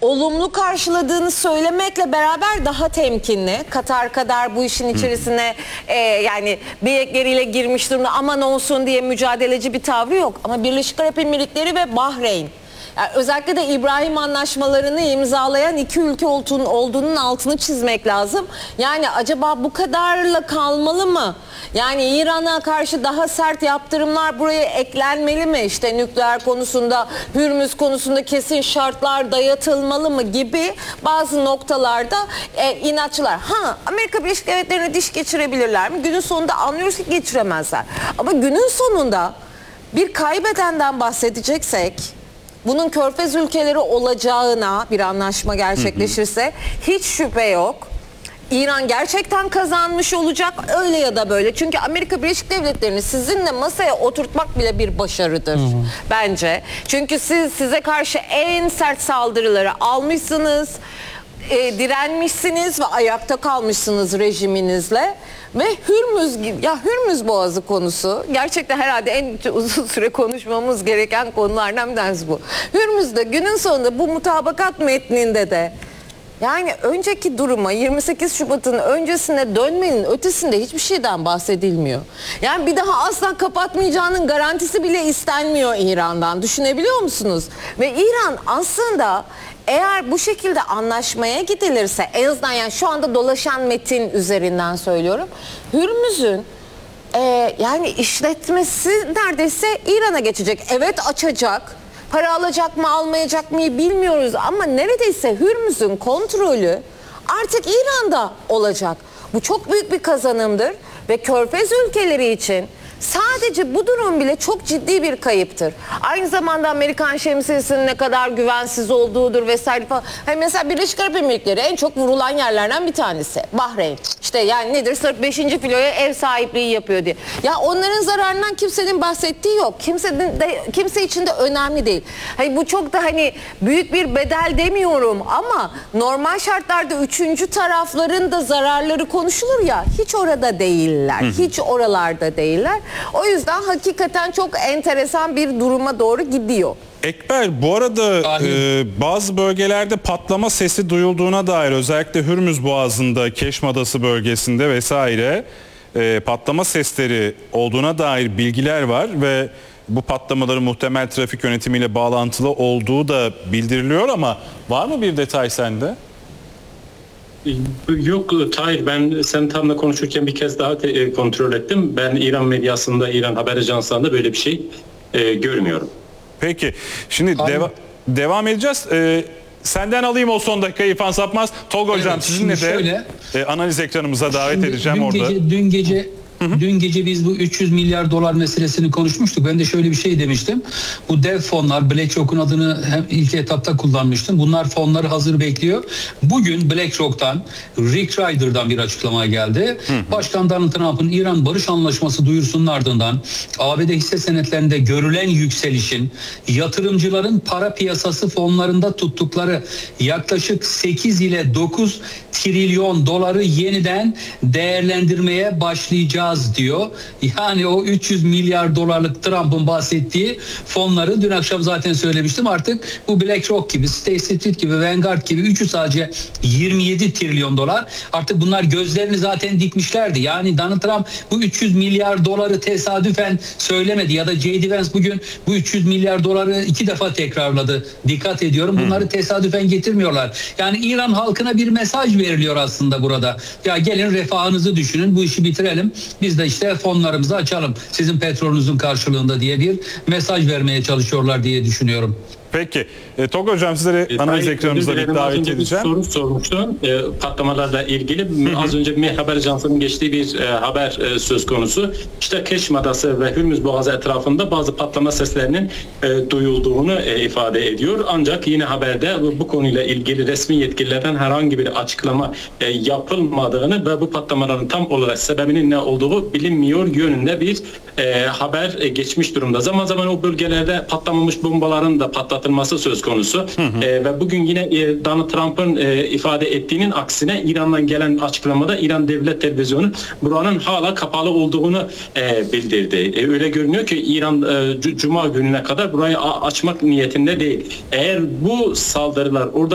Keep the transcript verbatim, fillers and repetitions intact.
olumlu karşıladığını söylemekle beraber daha temkinli. Katar kadar bu işin içerisine e, yani bilekleriyle girmiş durumda, aman olsun diye mücadeleci bir tavrı yok. Ama Birleşik Arap Emirlikleri ve Bahreyn, yani özellikle de İbrahim anlaşmalarını imzalayan iki ülke olduğunun, olduğunun altını çizmek lazım. Yani acaba bu kadarla kalmalı mı? Yani İran'a karşı daha sert yaptırımlar buraya eklenmeli mi? İşte nükleer konusunda, Hürmüz konusunda kesin şartlar dayatılmalı mı gibi bazı noktalarda e, inatçılar. Ha, Amerika Birleşik Devletleri'ne diş geçirebilirler mi? Günün sonunda anlıyoruz ki geçiremezler. Ama günün sonunda bir kaybedenden bahsedeceksek, bunun Körfez ülkeleri olacağına bir anlaşma gerçekleşirse hı hı. hiç şüphe yok. İran gerçekten kazanmış olacak, öyle ya da böyle. Çünkü Amerika Birleşik Devletleri'ni sizinle masaya oturtmak bile bir başarıdır hı hı. bence. Çünkü siz size karşı en sert saldırıları almışsınız, e, direnmişsiniz ve ayakta kalmışsınız rejiminizle. Ve Hürmüz gibi, ya Hürmüz Boğazı konusu gerçekten herhalde en uzun süre konuşmamız gereken konulardan bir tanesi bu. Hürmüz'de günün sonunda bu mutabakat metninde de yani önceki duruma, yirmi sekiz Şubat'ın öncesine dönmenin ötesinde hiçbir şeyden bahsedilmiyor. Yani bir daha asla kapatmayacağının garantisi bile istenmiyor İran'dan. Düşünebiliyor musunuz? Ve İran aslında eğer bu şekilde anlaşmaya gidilirse, en azından yani şu anda dolaşan metin üzerinden söylüyorum, Hürmüz'ün e, yani işletmesi neredeyse İran'a geçecek. Evet, açacak. Para alacak mı almayacak mı bilmiyoruz ama neredeyse Hürmüz'ün kontrolü artık İran'da olacak. Bu çok büyük bir kazanımdır ve Körfez ülkeleri için sadece bu durum bile çok ciddi bir kayıptır. Aynı zamanda Amerikan şemsiyesinin ne kadar güvensiz olduğudur vesaire falan. Hani mesela Birleşik Arap Emirlikleri en çok vurulan yerlerden bir tanesi. Bahreyn. İşte yani nedir? Sırf beşinci filoya ev sahipliği yapıyor diye. Ya onların zararından kimsenin bahsettiği yok. Kimsenin de, kimse için de önemli değil. Hani bu çok da hani büyük bir bedel demiyorum ama normal şartlarda üçüncü tarafların da zararları konuşulur ya, hiç orada değiller. Hiç oralarda değiller. O yüzden hakikaten çok enteresan bir duruma doğru gidiyor. Ekber, bu arada e, bazı bölgelerde patlama sesi duyulduğuna dair, özellikle Hürmüz Boğazı'nda, Keşm Adası bölgesinde vesaire e, patlama sesleri olduğuna dair bilgiler var ve bu patlamaların muhtemel trafik yönetimiyle bağlantılı olduğu da bildiriliyor ama var mı bir detay sende? Yok Tahir, ben sen tamla konuşurken bir kez daha te- kontrol ettim. Ben İran medyasında, İran haber ajanslarında böyle bir şey e, görmüyorum. Peki, şimdi deva- devam edeceğiz. Ee, senden alayım o son dakikayı İrfan Sapmaz. Tolga evet, Hocam sizinle de şöyle, e, analiz ekranımıza davet şimdi edeceğim dün orada. Gece, dün gece Hı hı. Dün gece biz bu üç yüz milyar dolar meselesini konuşmuştuk. Ben de şöyle bir şey demiştim. Bu dev fonlar, BlackRock'un adını hem ilk etapta kullanmıştım. Bunlar fonları hazır bekliyor. Bugün BlackRock'tan, Rick Ryder'dan bir açıklama geldi. Hı hı. Başkan Donald Trump'ın İran Barış Anlaşması duyurusunun ardından A B D hisse senetlerinde görülen yükselişin yatırımcıların para piyasası fonlarında tuttukları yaklaşık sekiz ile dokuz trilyon doları yeniden değerlendirmeye başlayacağız diyor. Yani o üç yüz milyar dolarlık Trump'ın bahsettiği fonları dün akşam zaten söylemiştim. Artık bu BlackRock gibi, State Street gibi, Vanguard gibi üçü sadece yirmi yedi trilyon dolar. Artık bunlar gözlerini zaten dikmişlerdi. Yani Donald Trump bu üç yüz milyar doları tesadüfen söylemedi ya da J D Vance bugün bu üç yüz milyar doları iki defa tekrarladı. Dikkat ediyorum. Bunları tesadüfen getirmiyorlar. Yani İran halkına bir mesaj veriliyor aslında burada. Ya gelin refahınızı düşünün, bu işi bitirelim. Biz de işte fonlarımızı açalım sizin petrolünüzün karşılığında diye bir mesaj vermeye çalışıyorlar diye düşünüyorum. Peki. E, Tolga Hocam sizlere e, analiz ekranımıza bir davet edeceğim. Bir soru sormuştum e, patlamalarla ilgili. Hı hı. Az önce bir haber ajansının geçtiği bir e, haber e, söz konusu. İşte Keşm Adası ve Hürmüz Boğazı etrafında bazı patlama seslerinin e, duyulduğunu e, ifade ediyor. Ancak yine haberde bu, bu konuyla ilgili resmi yetkililerden herhangi bir açıklama e, yapılmadığını ve bu patlamaların tam olarak sebebinin ne olduğu bilinmiyor yönünde bir e, haber e, geçmiş durumda. Zaman zaman o bölgelerde patlamamış bombaların da patlatılması söz konusu. Hı hı. E, ve bugün yine e, Donald Trump'ın e, ifade ettiğinin aksine İran'dan gelen açıklamada İran Devlet Televizyonu buranın hala kapalı olduğunu e, bildirdi. E, öyle görünüyor ki İran e, Cuma gününe kadar burayı açmak niyetinde değil. Eğer bu saldırılar orada